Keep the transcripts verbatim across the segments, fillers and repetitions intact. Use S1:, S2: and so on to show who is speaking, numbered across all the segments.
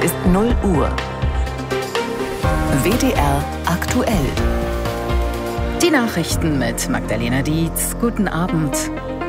S1: ist null Uhr. W D R aktuell.
S2: Die Nachrichten mit Magdalena Dietz. Guten Abend.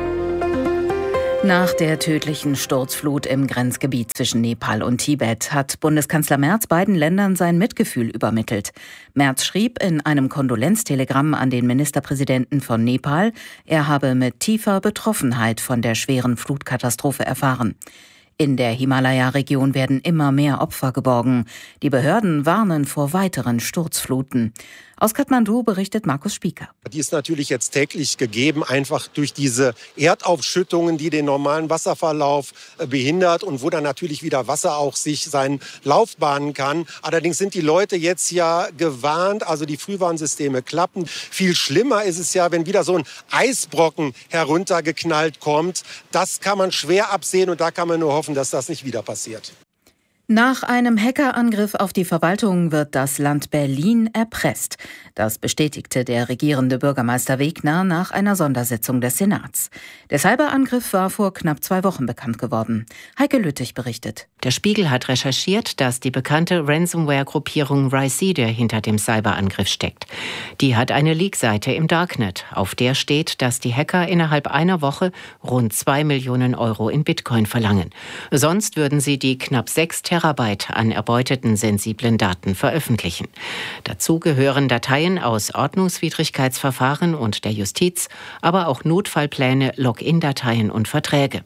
S2: Nach der tödlichen Sturzflut im Grenzgebiet zwischen Nepal und Tibet hat Bundeskanzler Merz beiden Ländern sein Mitgefühl übermittelt. Merz schrieb in einem Kondolenztelegramm an den Ministerpräsidenten von Nepal, er habe mit tiefer Betroffenheit von der schweren Flutkatastrophe erfahren. In der Himalaya-Region werden immer mehr Opfer geborgen. Die Behörden warnen vor weiteren Sturzfluten. Aus Kathmandu berichtet Markus Spieker.
S3: Die ist natürlich jetzt täglich gegeben, einfach durch diese Erdaufschüttungen, die den normalen Wasserverlauf behindert und wo dann natürlich wieder Wasser auch sich seinen Lauf bahnen kann. Allerdings sind die Leute jetzt ja gewarnt, also die Frühwarnsysteme klappen. Viel schlimmer ist es ja, wenn wieder so ein Eisbrocken heruntergeknallt kommt. Das kann man schwer absehen und da kann man nur hoffen, dass das nicht wieder passiert.
S2: Nach einem Hackerangriff auf die Verwaltung wird das Land Berlin erpresst. Das bestätigte der regierende Bürgermeister Wegner nach einer Sondersitzung des Senats. Der Cyberangriff war vor knapp zwei Wochen bekannt geworden. Heike Lüttich berichtet.
S4: Der Spiegel hat recherchiert, dass die bekannte Ransomware-Gruppierung Ricide hinter dem Cyberangriff steckt. Die hat eine Leak-Seite im Darknet, auf der steht, dass die Hacker innerhalb einer Woche rund zwei Millionen Euro in Bitcoin verlangen. Sonst würden sie die knapp sechs Terabyte an erbeuteten sensiblen Daten veröffentlichen. Dazu gehören Dateien aus Ordnungswidrigkeitsverfahren und der Justiz, aber auch Notfallpläne, Login-Dateien und Verträge.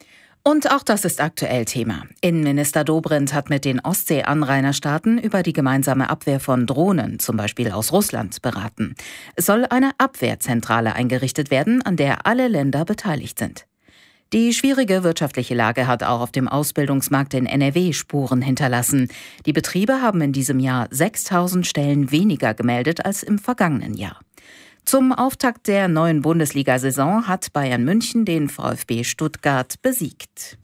S2: Und auch das ist aktuell Thema. Innenminister Dobrindt hat mit den Ostsee-Anrainerstaaten über die gemeinsame Abwehr von Drohnen, zum Beispiel aus Russland, beraten. Es soll eine Abwehrzentrale eingerichtet werden, an der alle Länder beteiligt sind. Die schwierige wirtschaftliche Lage hat auch auf dem Ausbildungsmarkt in N R W Spuren hinterlassen. Die Betriebe haben in diesem Jahr sechstausend Stellen weniger gemeldet als im vergangenen Jahr. Zum Auftakt der neuen Bundesliga-Saison hat Bayern München den VfB Stuttgart besiegt.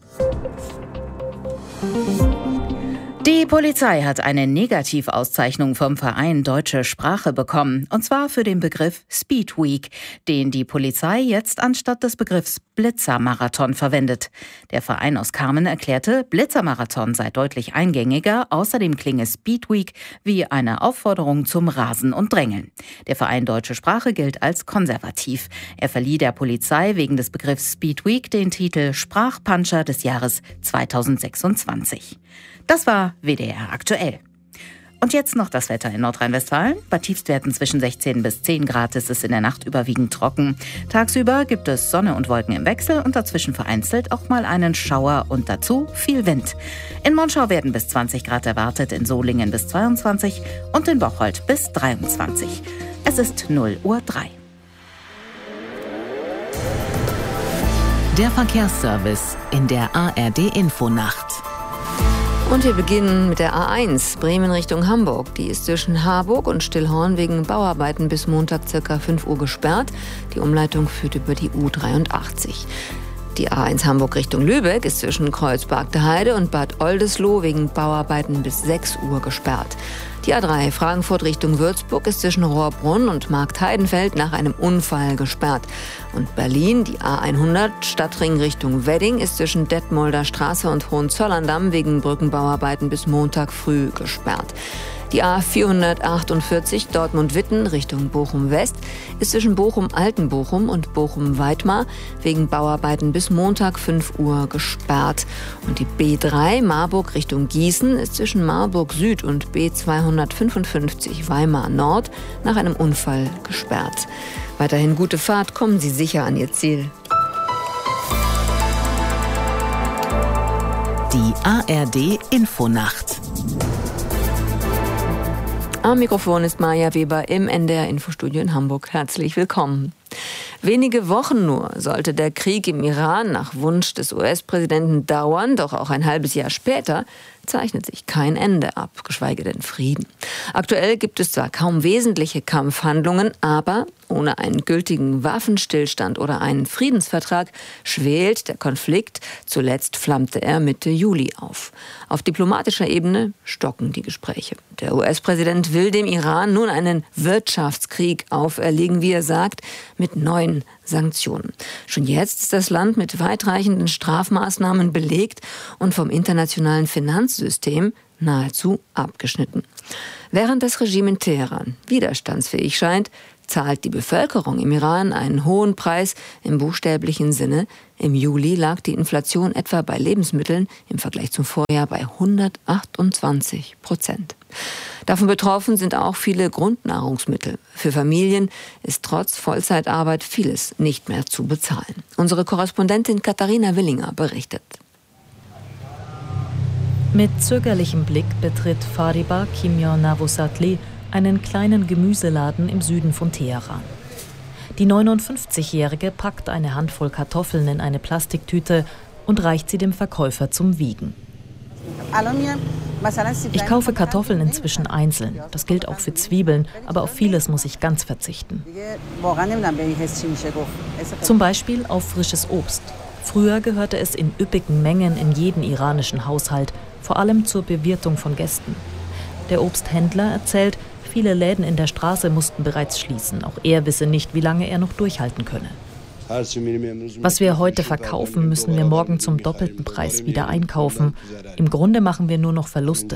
S2: Die Polizei hat eine Negativauszeichnung vom Verein Deutsche Sprache bekommen, und zwar für den Begriff Speed Week, den die Polizei jetzt anstatt des Begriffs Blitzermarathon verwendet. Der Verein aus Kamen erklärte, Blitzermarathon sei deutlich eingängiger, außerdem klinge Speed Week wie eine Aufforderung zum Rasen und Drängeln. Der Verein Deutsche Sprache gilt als konservativ. Er verlieh der Polizei wegen des Begriffs Speed Week den Titel Sprachpuncher des Jahres zweitausendsechsundzwanzig. Das war W D R aktuell. Und jetzt noch das Wetter in Nordrhein-Westfalen. Bei Tiefstwerten zwischen sechzehn bis zehn Grad ist es in der Nacht überwiegend trocken. Tagsüber gibt es Sonne und Wolken im Wechsel und dazwischen vereinzelt auch mal einen Schauer und dazu viel Wind. In Monschau werden bis zwanzig Grad erwartet, in Solingen bis zweiundzwanzig und in Bocholt bis dreiundzwanzig. Es ist null Uhr drei.
S1: Der Verkehrsservice in der A R D-Infonacht.
S5: Und wir beginnen mit der A eins, Bremen Richtung Hamburg. Die ist zwischen Harburg und Stillhorn wegen Bauarbeiten bis Montag ca. fünf Uhr gesperrt. Die Umleitung führt über die U dreiundachtzig. Die A eins Hamburg Richtung Lübeck ist zwischen Kreuzberg-der-Heide und Bad Oldesloe wegen Bauarbeiten bis sechs Uhr gesperrt. Die A drei Frankfurt Richtung Würzburg ist zwischen Rohrbrunn und Marktheidenfeld nach einem Unfall gesperrt. Und Berlin, die A hundert Stadtring Richtung Wedding, ist zwischen Detmolder Straße und Hohenzollern-Damm wegen Brückenbauarbeiten bis Montag früh gesperrt. Die A vierhundertachtundvierzig Dortmund-Witten Richtung Bochum-West ist zwischen Bochum-Altenbochum und Bochum-Weidmar wegen Bauarbeiten bis Montag fünf Uhr gesperrt. Und die B drei Marburg Richtung Gießen ist zwischen Marburg Süd und B zweihundertfünfundfünfzig Weimar Nord nach einem Unfall gesperrt. Weiterhin gute Fahrt, kommen Sie sicher an Ihr Ziel.
S1: Die A R D-Infonacht.
S5: Am Mikrofon ist Maja Weber im N D R-Infostudio in Hamburg. Herzlich willkommen. Wenige Wochen nur sollte der Krieg im Iran nach Wunsch des U S-Präsidenten dauern, doch auch ein halbes Jahr später zeichnet sich kein Ende ab, geschweige denn Frieden. Aktuell gibt es zwar kaum wesentliche Kampfhandlungen, aber ohne einen gültigen Waffenstillstand oder einen Friedensvertrag schwelt der Konflikt. Zuletzt flammte er Mitte Juli auf. Auf diplomatischer Ebene stocken die Gespräche. Der U S-Präsident will dem Iran nun einen Wirtschaftskrieg auferlegen, wie er sagt, mit neuen Sanktionen. Schon jetzt ist das Land mit weitreichenden Strafmaßnahmen belegt und vom internationalen Finanzsystem nahezu abgeschnitten. Während das Regime in Teheran widerstandsfähig scheint, zahlt die Bevölkerung im Iran einen hohen Preis im buchstäblichen Sinne. Im Juli lag die Inflation etwa bei Lebensmitteln im Vergleich zum Vorjahr bei hundertachtundzwanzig Prozent. Davon betroffen sind auch viele Grundnahrungsmittel. Für Familien ist trotz Vollzeitarbeit vieles nicht mehr zu bezahlen. Unsere Korrespondentin Katharina Willinger berichtet.
S6: Mit zögerlichem Blick betritt Fariba Kimyon Navosatli einen kleinen Gemüseladen im Süden von Teheran. Die neunundfünfzigjährige packt eine Handvoll Kartoffeln in eine Plastiktüte und reicht sie dem Verkäufer zum Wiegen. Ich kaufe Kartoffeln inzwischen einzeln. Das gilt auch für Zwiebeln, aber auf vieles muss ich ganz verzichten. Zum Beispiel auf frisches Obst. Früher gehörte es in üppigen Mengen in jeden iranischen Haushalt, vor allem zur Bewirtung von Gästen. Der Obsthändler erzählt, viele Läden in der Straße mussten bereits schließen. Auch er wisse nicht, wie lange er noch durchhalten könne. Was wir heute verkaufen, müssen wir morgen zum doppelten Preis wieder einkaufen. Im Grunde machen wir nur noch Verluste.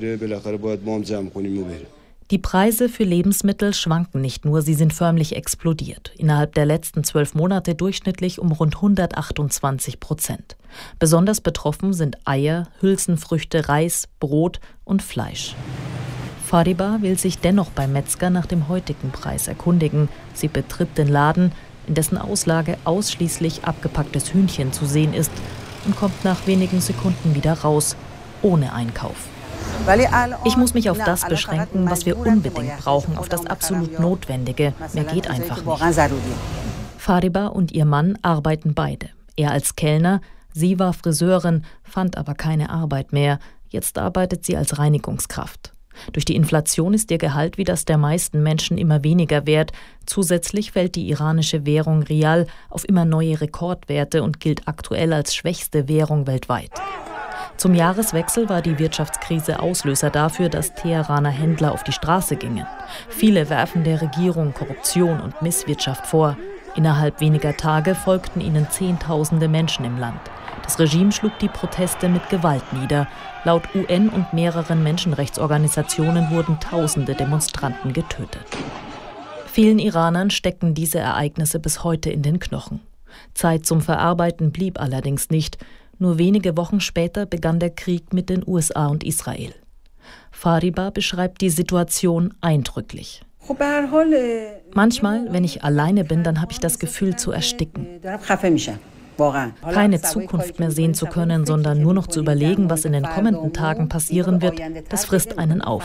S6: Die Preise für Lebensmittel schwanken nicht nur, sie sind förmlich explodiert. Innerhalb der letzten zwölf Monate durchschnittlich um rund hundertachtundzwanzig Prozent. Besonders betroffen sind Eier, Hülsenfrüchte, Reis, Brot und Fleisch. Fariba will sich dennoch beim Metzger nach dem heutigen Preis erkundigen. Sie betritt den Laden, in dessen Auslage ausschließlich abgepacktes Hühnchen zu sehen ist, und kommt nach wenigen Sekunden wieder raus, ohne Einkauf. Ich muss mich auf das beschränken, was wir unbedingt brauchen, auf das absolut Notwendige. Mehr geht einfach nicht. Fariba und ihr Mann arbeiten beide. Er als Kellner, sie war Friseurin, fand aber keine Arbeit mehr. Jetzt arbeitet sie als Reinigungskraft. Durch die Inflation ist ihr Gehalt wie das der meisten Menschen immer weniger wert. Zusätzlich fällt die iranische Währung Rial auf immer neue Rekordwerte und gilt aktuell als schwächste Währung weltweit. Zum Jahreswechsel war die Wirtschaftskrise Auslöser dafür, dass Teheraner Händler auf die Straße gingen. Viele werfen der Regierung Korruption und Misswirtschaft vor. Innerhalb weniger Tage folgten ihnen Zehntausende Menschen im Land. Das Regime schlug die Proteste mit Gewalt nieder. Laut U N und mehreren Menschenrechtsorganisationen wurden tausende Demonstranten getötet. Vielen Iranern stecken diese Ereignisse bis heute in den Knochen. Zeit zum Verarbeiten blieb allerdings nicht. Nur wenige Wochen später begann der Krieg mit den U S A und Israel. Fariba beschreibt die Situation eindrücklich. Manchmal, wenn ich alleine bin, dann habe ich das Gefühl zu ersticken. Keine Zukunft mehr sehen zu können, sondern nur noch zu überlegen, was in den kommenden Tagen passieren wird, das frisst einen auf.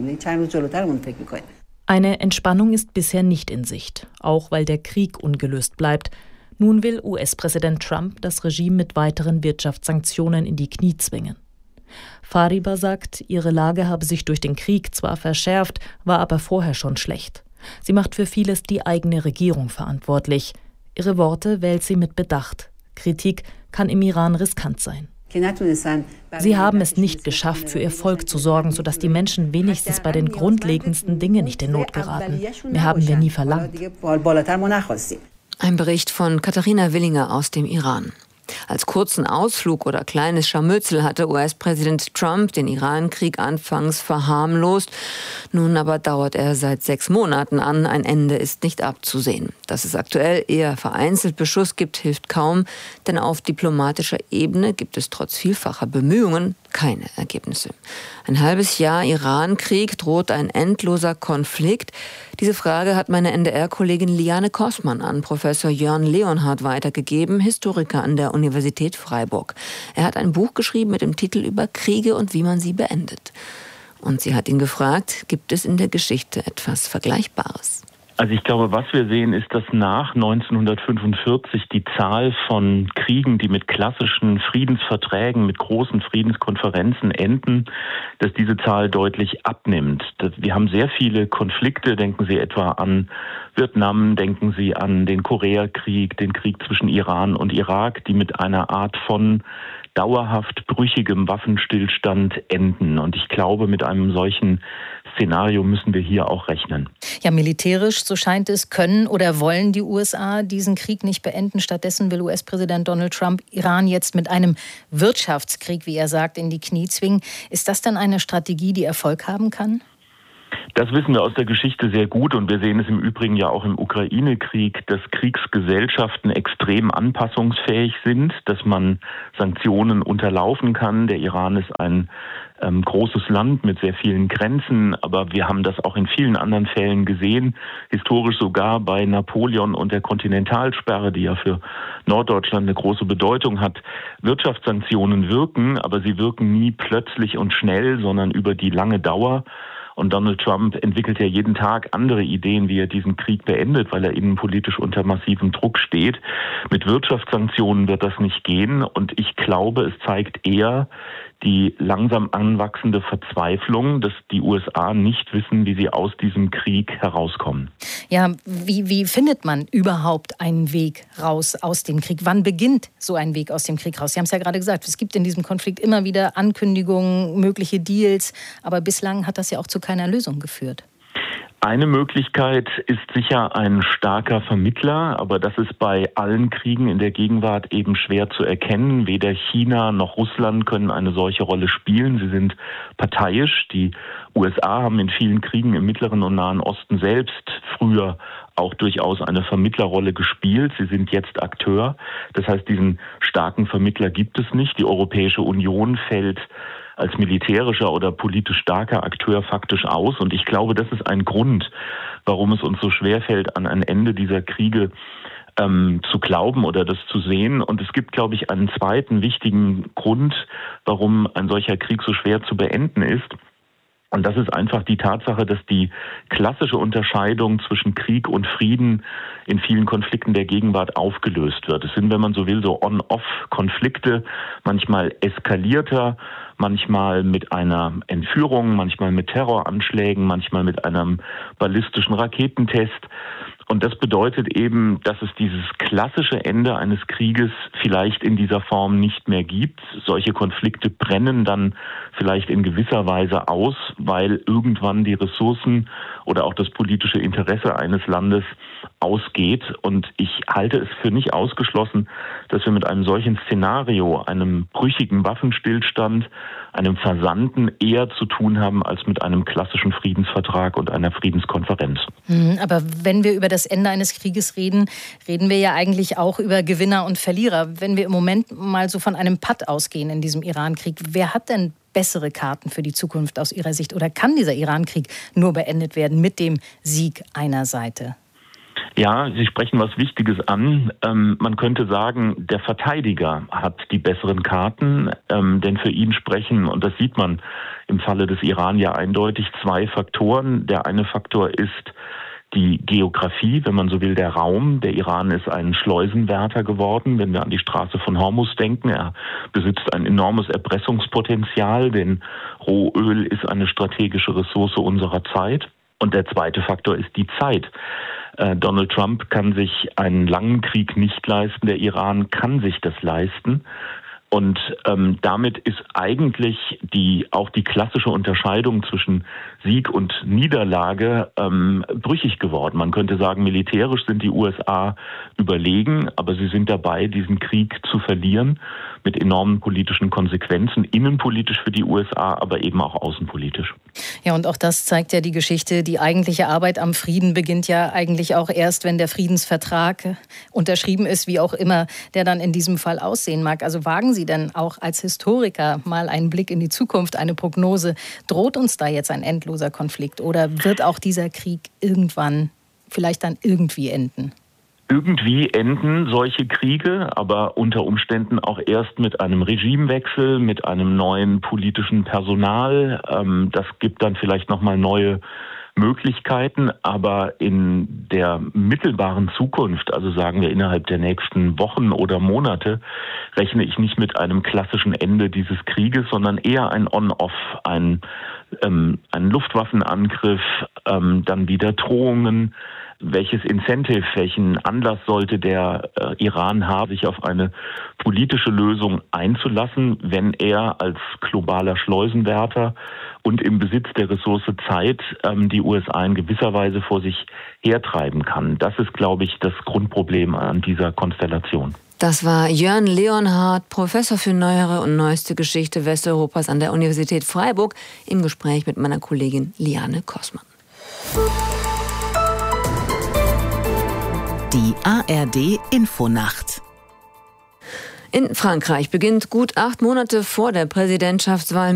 S6: Eine Entspannung ist bisher nicht in Sicht, auch weil der Krieg ungelöst bleibt. Nun will U S-Präsident Trump das Regime mit weiteren Wirtschaftssanktionen in die Knie zwingen. Fariba sagt, ihre Lage habe sich durch den Krieg zwar verschärft, war aber vorher schon schlecht. Sie macht für vieles die eigene Regierung verantwortlich. Ihre Worte wählt sie mit Bedacht. Kritik kann im Iran riskant sein. Sie haben es nicht geschafft, für ihr Volk zu sorgen, sodass die Menschen wenigstens bei den grundlegendsten Dingen nicht in Not geraten. Mehr haben wir nie verlangt.
S5: Ein Bericht von Katharina Willinger aus dem Iran. Als kurzen Ausflug oder kleines Scharmützel hatte U S-Präsident Trump den Iran-Krieg anfangs verharmlost. Nun aber dauert er seit sechs Monaten an. Ein Ende ist nicht abzusehen. Dass es aktuell eher vereinzelt Beschuss gibt, hilft kaum. Denn auf diplomatischer Ebene gibt es trotz vielfacher Bemühungen keine Ergebnisse. Ein halbes Jahr Iran-Krieg, droht ein endloser Konflikt? Diese Frage hat meine N D R-Kollegin Liane Kossmann an Professor Jörn Leonhardt weitergegeben, Historiker an der Universität Freiburg. Er hat ein Buch geschrieben mit dem Titel über Kriege und wie man sie beendet. Und sie hat ihn gefragt, gibt es in der Geschichte etwas Vergleichbares?
S7: Also ich glaube, was wir sehen, ist, dass nach neunzehnhundertfünfundvierzig die Zahl von Kriegen, die mit klassischen Friedensverträgen, mit großen Friedenskonferenzen enden, dass diese Zahl deutlich abnimmt. Wir haben sehr viele Konflikte, denken Sie etwa an Vietnam, denken Sie an den Koreakrieg, den Krieg zwischen Iran und Irak, die mit einer Art von dauerhaft brüchigem Waffenstillstand enden. Und ich glaube, mit einem solchen Szenario müssen wir hier auch rechnen.
S8: Ja, militärisch, so scheint es, können oder wollen die U S A diesen Krieg nicht beenden. Stattdessen will U S-Präsident Donald Trump Iran jetzt mit einem Wirtschaftskrieg, wie er sagt, in die Knie zwingen. Ist das dann eine Strategie, die Erfolg haben kann?
S7: Das wissen wir aus der Geschichte sehr gut und wir sehen es im Übrigen ja auch im Ukraine-Krieg, dass Kriegsgesellschaften extrem anpassungsfähig sind, dass man Sanktionen unterlaufen kann. Der Iran ist ein ähm, großes Land mit sehr vielen Grenzen, aber wir haben das auch in vielen anderen Fällen gesehen, historisch sogar bei Napoleon und der Kontinentalsperre, die ja für Norddeutschland eine große Bedeutung hat. Wirtschaftssanktionen wirken, aber sie wirken nie plötzlich und schnell, sondern über die lange Dauer. Und Donald Trump entwickelt ja jeden Tag andere Ideen, wie er diesen Krieg beendet, weil er innenpolitisch unter massivem Druck steht. Mit Wirtschaftssanktionen wird das nicht gehen. Und ich glaube, es zeigt eher die langsam anwachsende Verzweiflung, dass die U S A nicht wissen, wie sie aus diesem Krieg herauskommen.
S8: Ja, wie, wie findet man überhaupt einen Weg raus aus dem Krieg? Wann beginnt so ein Weg aus dem Krieg raus? Sie haben es ja gerade gesagt, es gibt in diesem Konflikt immer wieder Ankündigungen, mögliche Deals, aber bislang hat das ja auch zu keiner Lösung geführt.
S7: Eine Möglichkeit ist sicher ein starker Vermittler, aber das ist bei allen Kriegen in der Gegenwart eben schwer zu erkennen. Weder China noch Russland können eine solche Rolle spielen. Sie sind parteiisch. Die U S A haben in vielen Kriegen im Mittleren und Nahen Osten selbst früher auch durchaus eine Vermittlerrolle gespielt. Sie sind jetzt Akteur. Das heißt, diesen starken Vermittler gibt es nicht. Die Europäische Union fällt als militärischer oder politisch starker Akteur faktisch aus. Und ich glaube, das ist ein Grund, warum es uns so schwerfällt, an ein Ende dieser Kriege ähm, zu glauben oder das zu sehen. Und es gibt, glaube ich, einen zweiten wichtigen Grund, warum ein solcher Krieg so schwer zu beenden ist. Und das ist einfach die Tatsache, dass die klassische Unterscheidung zwischen Krieg und Frieden in vielen Konflikten der Gegenwart aufgelöst wird. Es sind, wenn man so will, so On-Off-Konflikte, manchmal eskalierter, manchmal mit einer Entführung, manchmal mit Terroranschlägen, manchmal mit einem ballistischen Raketentest. Und das bedeutet eben, dass es dieses klassische Ende eines Krieges vielleicht in dieser Form nicht mehr gibt. Solche Konflikte brennen dann vielleicht in gewisser Weise aus, weil irgendwann die Ressourcen oder auch das politische Interesse eines Landes ausgeht. Und ich halte es für nicht ausgeschlossen, dass wir mit einem solchen Szenario, einem brüchigen Waffenstillstand, einem Versanden eher zu tun haben als mit einem klassischen Friedensvertrag und einer Friedenskonferenz.
S8: Aber wenn wir über das Ende eines Krieges reden, reden wir ja eigentlich auch über Gewinner und Verlierer. Wenn wir im Moment mal so von einem Patt ausgehen in diesem Iran-Krieg, wer hat denn bessere Karten für die Zukunft aus Ihrer Sicht? Oder kann dieser Iran-Krieg nur beendet werden mit dem Sieg einer Seite?
S7: Ja, Sie sprechen was Wichtiges an. Ähm, man könnte sagen, der Verteidiger hat die besseren Karten, ähm, denn für ihn sprechen, und das sieht man im Falle des Iran ja eindeutig, zwei Faktoren. Der eine Faktor ist die Geografie, wenn man so will, der Raum. Der Iran ist ein Schleusenwärter geworden, wenn wir an die Straße von Hormuz denken. Er besitzt ein enormes Erpressungspotenzial, denn Rohöl ist eine strategische Ressource unserer Zeit. Und der zweite Faktor ist die Zeit. Äh, Donald Trump kann sich einen langen Krieg nicht leisten. Der Iran kann sich das leisten. Und ähm, damit ist eigentlich die auch die klassische Unterscheidung zwischen Sieg und Niederlage ähm, brüchig geworden. Man könnte sagen, militärisch sind die U S A überlegen, aber sie sind dabei, diesen Krieg zu verlieren mit enormen politischen Konsequenzen, innenpolitisch für die U S A, aber eben auch außenpolitisch.
S8: Ja, und auch das zeigt ja die Geschichte. Die eigentliche Arbeit am Frieden beginnt ja eigentlich auch erst, wenn der Friedensvertrag unterschrieben ist, wie auch immer der dann in diesem Fall aussehen mag. Also wagen Sie denn auch als Historiker mal einen Blick in die Zukunft, eine Prognose? Droht uns da jetzt ein endloser Konflikt oder wird auch dieser Krieg irgendwann vielleicht dann irgendwie enden?
S7: Irgendwie enden solche Kriege, aber unter Umständen auch erst mit einem Regimewechsel, mit einem neuen politischen Personal. Das gibt dann vielleicht nochmal neue Möglichkeiten, aber in der mittelbaren Zukunft, also sagen wir innerhalb der nächsten Wochen oder Monate, rechne ich nicht mit einem klassischen Ende dieses Krieges, sondern eher ein On-Off, ein ähm, einen Luftwaffenangriff, ähm, dann wieder Drohungen. Welches Incentive, welchen Anlass sollte der äh, Iran haben, sich auf eine politische Lösung einzulassen, wenn er als globaler Schleusenwärter und im Besitz der Ressource Zeit ähm, die U S A in gewisser Weise vor sich hertreiben kann? Das ist, glaube ich, das Grundproblem an dieser Konstellation.
S5: Das war Jörn Leonhardt, Professor für Neuere und Neueste Geschichte Westeuropas an der Universität Freiburg, im Gespräch mit meiner Kollegin Liane Kossmann.
S1: Die A R D Infonacht.
S5: In Frankreich beginnt gut acht Monate vor der Präsidentschaftswahl